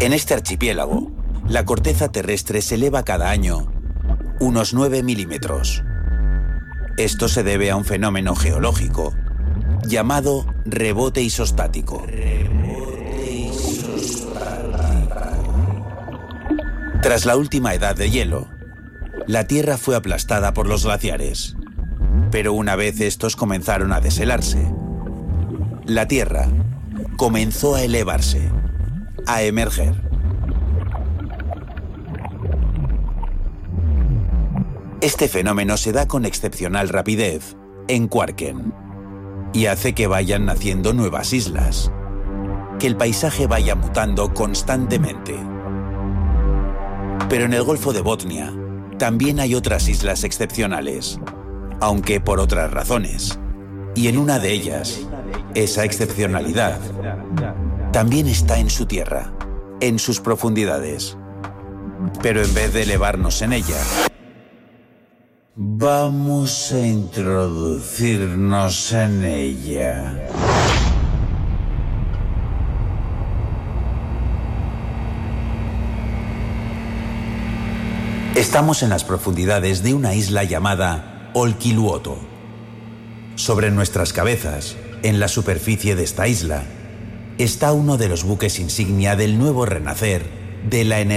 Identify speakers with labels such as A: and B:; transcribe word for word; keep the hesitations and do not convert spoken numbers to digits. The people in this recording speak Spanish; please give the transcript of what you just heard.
A: En este archipiélago, la corteza terrestre se eleva cada año unos nueve milímetros. Esto se debe a un fenómeno geológico llamado rebote isostático. Rebote isostático. Tras la última edad de hielo, la Tierra fue aplastada por los glaciares. Pero una vez estos comenzaron a deshelarse, la Tierra comenzó a elevarse, a emerger. Este fenómeno se da con excepcional rapidez en Kvarken y hace que vayan naciendo nuevas islas, que el paisaje vaya mutando constantemente. Pero en el Golfo de Botnia también hay otras islas excepcionales, aunque por otras razones. Y en una de ellas, esa excepcionalidad también está en su tierra, en sus profundidades. Pero en vez de elevarnos en ella, vamos a introducirnos en ella. Estamos en las profundidades de una isla llamada Olkiluoto. Sobre nuestras cabezas, en la superficie de esta isla, está uno de los buques insignia del nuevo renacer de la energía